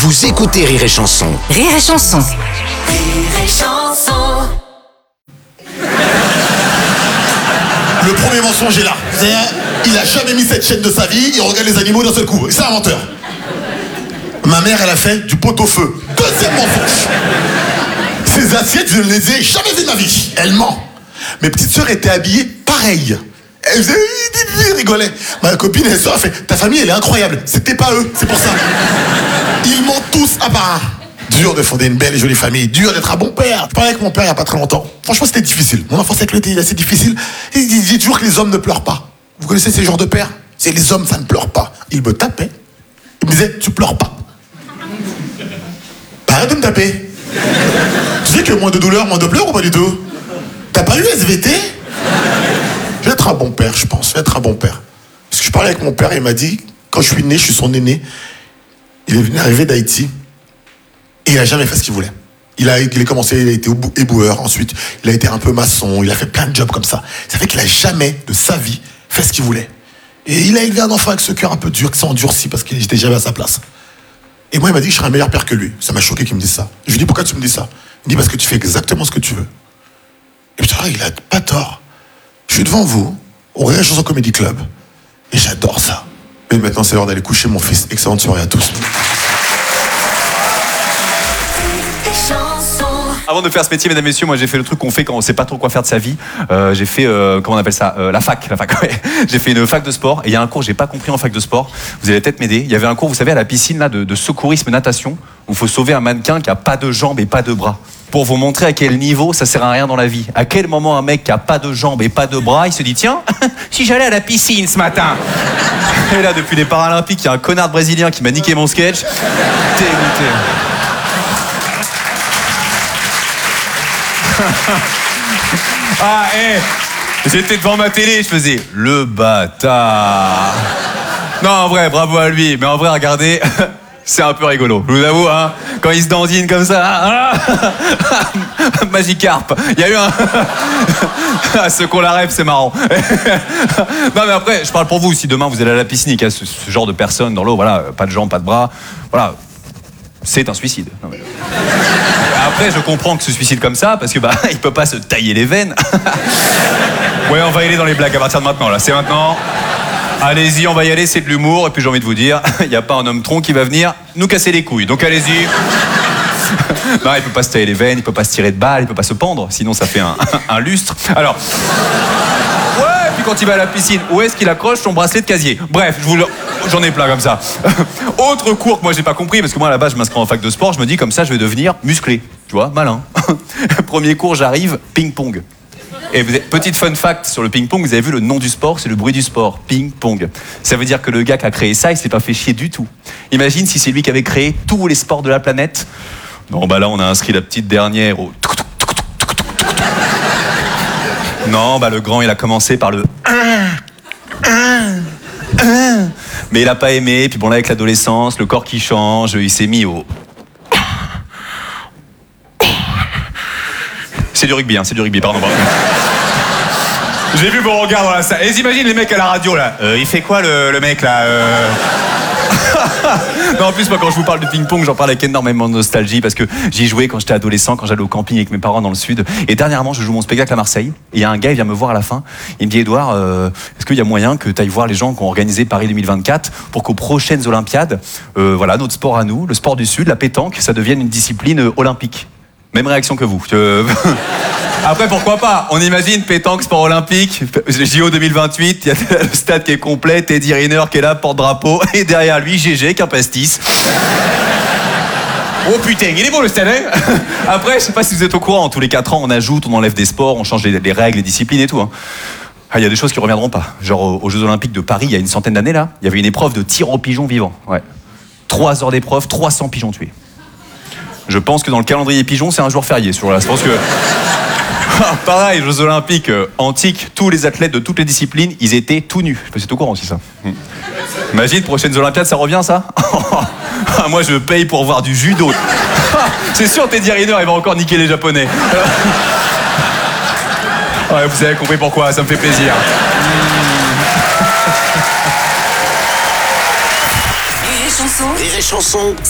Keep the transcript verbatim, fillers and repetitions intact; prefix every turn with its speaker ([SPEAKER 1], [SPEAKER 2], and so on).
[SPEAKER 1] Vous écoutez Rire et Chanson.
[SPEAKER 2] Rire et Chanson.
[SPEAKER 3] Rire et Chanson.
[SPEAKER 4] Le premier mensonge est là. C'est-à-dire, il a jamais mis cette chaîne de sa vie, il regarde les animaux d'un seul coup. C'est un menteur. Ma mère, elle a fait du pot-au-feu. Deuxième mensonge. Ces assiettes, je ne les ai jamais vues de ma vie. Elle ment. Mes petites sœurs étaient habillées pareil. Elles faisaient, elles rigolaient. Ma copine, elle sort, elle fait, ta famille, elle est incroyable. C'était pas eux, c'est pour ça. Ils mentent tous à part un. Dur de fonder une belle et jolie famille, dur d'être un bon père. Je parlais avec mon père il n'y a pas très longtemps. Franchement, c'était difficile. Mon enfance avec lui était assez difficile. Il dit toujours que les hommes ne pleurent pas. Vous connaissez ces genres de pères? C'est les hommes, ça ne pleure pas. Il me tapait. Il me disait, tu pleures pas. Bah, arrête de me taper. Tu sais que moins de douleur, moins de pleurs ou pas du tout? T'as pas eu S V T? Je vais être un bon père, je pense. Je vais être un bon père. Parce que je parlais avec mon père, il m'a dit, quand je suis né, je suis son aîné. Il est venu arriver d'Haïti. Et il a jamais fait ce qu'il voulait. Il a, il a commencé, il a été éboueur, ensuite il a été un peu maçon, il a fait plein de jobs comme ça. Ça fait qu'il a jamais de sa vie fait ce qu'il voulait. Et il a élevé un enfant avec ce cœur un peu dur, qui s'est endurci parce qu'il n'était jamais à sa place. Et moi il m'a dit que je serais un meilleur père que lui. Ça m'a choqué qu'il me dise ça. Je lui dis pourquoi tu me dis ça? Il me dit parce que tu fais exactement ce que tu veux. Et putain, il a pas tort. Je suis devant vous, au Rire et Chanson Comedy Club, et j'adore ça. Et maintenant c'est l'heure d'aller coucher mon fils. Excellente soirée à tous.
[SPEAKER 5] Avant de faire ce métier, mesdames et messieurs, moi j'ai fait le truc qu'on fait quand on sait pas trop quoi faire de sa vie. Euh, j'ai fait, euh, comment on appelle ça, euh, la fac, la fac. Ouais. J'ai fait une fac de sport et il y a un cours j'ai pas compris en fac de sport. Vous allez peut-être m'aider. Il y avait un cours, vous savez, à la piscine là de, de secourisme natation où il faut sauver un mannequin qui a pas de jambes et pas de bras. Pour vous montrer à quel niveau ça sert à rien dans la vie. À quel moment un mec qui a pas de jambes et pas de bras, il se dit tiens, si j'allais à la piscine ce matin. Et là, depuis les Paralympiques, il y a un connard brésilien qui m'a niqué mon sketch. Dégoûté. Ah, hé hey, j'étais devant ma télé, je faisais le bâtard. Non, en vrai, bravo à lui. Mais en vrai, regardez, c'est un peu rigolo. Je vous avoue, hein, quand il se dandine comme ça. Ah, Magikarp. Il y a eu un. Ceux qu'on la rêve, c'est marrant. Non, mais après, je parle pour vous. Si demain vous allez à la piscine et qu'il y a ce, ce genre de personnes dans l'eau, voilà, pas de jambes, pas de bras, voilà, c'est un suicide. Non, mais... Après, je comprends que se suicide comme ça, parce que bah, il peut pas se tailler les veines. Ouais, on va y aller dans les blagues à partir de maintenant, là. C'est maintenant. Allez-y, on va y aller, c'est de l'humour. Et puis j'ai envie de vous dire, il n'y a pas un homme tronc qui va venir nous casser les couilles. Donc allez-y. Non, il peut pas se tailler les veines, il peut pas se tirer de balles, il peut pas se pendre, sinon ça fait un, un lustre. Alors. Ouais, puis quand il va à la piscine, où est-ce qu'il accroche son bracelet de casier? Bref, je vous le... j'en ai plein comme ça. Autre cours que moi j'ai pas compris, parce que moi à la base je m'inscris en fac de sport, je me dis comme ça je vais devenir musclé. Tu vois, malin. Premier cours, j'arrive, ping-pong. Et vous êtes, petite fun fact sur le ping-pong, vous avez vu le nom du sport, c'est le bruit du sport, ping-pong. Ça veut dire que le gars qui a créé ça, il s'est pas fait chier du tout. Imagine si c'est lui qui avait créé tous les sports de la planète. Non, bah là on a inscrit la petite dernière au... Non, bah le grand il a commencé par le... Mais il a pas aimé, puis bon là avec l'adolescence, le corps qui change, il s'est mis au... C'est du rugby, hein, c'est du rugby, pardon. pardon. J'ai vu vos regards dans la salle. Et j'imagine les mecs à la radio là. Euh, il fait quoi le, le mec là euh... Non, en plus, moi, quand je vous parle de ping-pong, j'en parle avec énormément de nostalgie parce que j'y jouais quand j'étais adolescent, quand j'allais au camping avec mes parents dans le sud. Et dernièrement, je joue mon spectacle à Marseille. Et il y a un gars, il vient me voir à la fin. Il me dit, Edouard, euh, est-ce qu'il y a moyen que tu ailles voir les gens qui ont organisé Paris deux mille vingt-quatre pour qu'aux prochaines Olympiades, euh, voilà, notre sport à nous, le sport du Sud, la pétanque, ça devienne une discipline euh, olympique. Même réaction que vous. Euh... Après, pourquoi pas? On imagine pétanque, sport olympique, J O deux mille vingt-huit, il y a le stade qui est complet, Teddy Riner qui est là, porte-drapeau, et derrière lui, G G, qu'un pastis. Oh putain, il est beau le stade, hein? Après, je sais pas si vous êtes au courant, tous les quatre ans, on ajoute, on enlève des sports, on change les, les règles, les disciplines et tout. Hein. Ah, il y a des choses qui reviendront pas. Genre aux, aux Jeux Olympiques de Paris, il y a une centaine d'années là, il y avait une épreuve de tir aux pigeons vivants. Ouais. Trois heures d'épreuve, trois cents pigeons tués. Je pense que dans le calendrier pigeon, c'est un jour férié. Sur là. Je pense que... Ah, pareil, Jeux Olympiques euh, antiques, tous les athlètes de toutes les disciplines, ils étaient tout nus. Je sais pas si c'est au courant aussi, ça. Imagine, prochaines Olympiades, ça revient, ça? Moi, je paye pour voir du judo. C'est sûr, Teddy Riner, il va encore niquer les Japonais. Ouais, vous avez compris pourquoi, ça me fait plaisir.
[SPEAKER 3] Rire et Chanson.
[SPEAKER 1] Rire et Chanson.